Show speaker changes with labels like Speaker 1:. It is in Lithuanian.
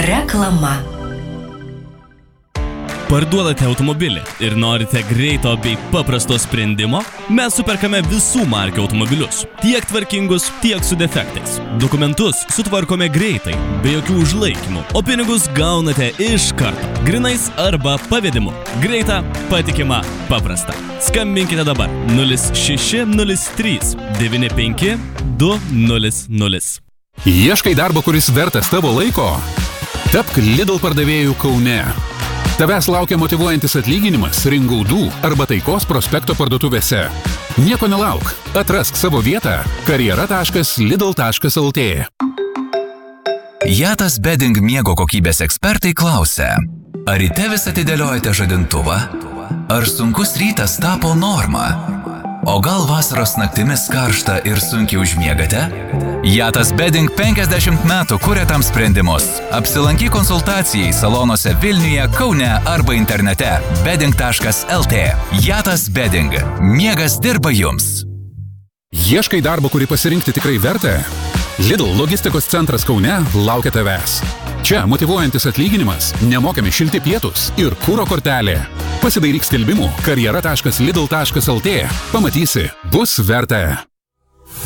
Speaker 1: Reklama.
Speaker 2: Parduodate automobilį ir norite greito bei paprasto sprendimo? Mes superkame visų markių automobilius. Tiek tvarkingus, tiek su defektais. Dokumentus sutvarkome greitai, be jokių užlaikymų, o pinigus gaunate iš karto. Grinais arba pavedimu. Greita, patikima, paprasta. Skambinkite dabar 0603 95 200.
Speaker 3: Ieškai darbo, kuris vertas tavo laiko? Tapk Lidl pardavėjų Kaune. Tavęs laukia motyvuojantis atlyginimas Ringaudų arba Taikos prospekto parduotuvėse. Nieko nelauk. Atrask savo vietą karjera.lidl.lt.
Speaker 4: Jatas Bedding miego kokybės ekspertai klausia: ar ryte vis atidėliojate žadintuvą? Ar sunkus rytas tapo norma? O gal vasaros naktimis karšta ir sunkiai užmiegate? Jatas Bedding 50 metų kuria tam sprendimus. Apsilankyk konsultacijai salonuose Vilniuje, Kaune arba internete bedding.lt. Jatas Bedding. Miegas dirba jums.
Speaker 3: Ieškai darbo, kurį pasirinkti tikrai verta? Lidl logistikos centras Kaune laukia tavęs. Čia motyvuojantis atlyginimas, nemokami šilti pietus ir kuro kortelė. Pasidairyk skelbimų karjera.lidl.lt. Pamatysi, bus verta.